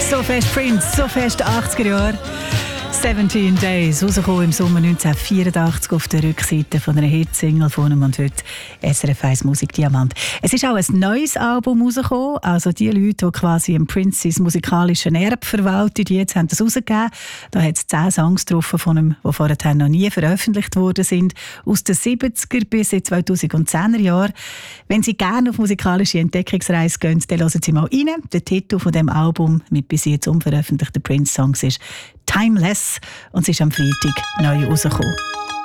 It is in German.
So fest Prince, so fest 80er Jahre. 17 Days, rausgekommen im Sommer 1984 auf der Rückseite von einer Hitsingle von ihm und heute SRF 1 Musik Diamant. Es ist auch ein neues Album rausgekommen, also die Leute, die quasi im Prince musikalischen Erbe verwalten, die jetzt haben das rausgegeben. Da hat es 10 Songs drauf von ihm, die vorher noch nie veröffentlicht worden sind, aus den 70er bis in 2010er Jahren. Wenn Sie gerne auf musikalische Entdeckungsreise gehen, dann hören Sie mal rein. Der Titel von dem Album mit bis jetzt unveröffentlichten Prince-Songs ist «Timeless» und es ist am Freitag neu rausgekommen.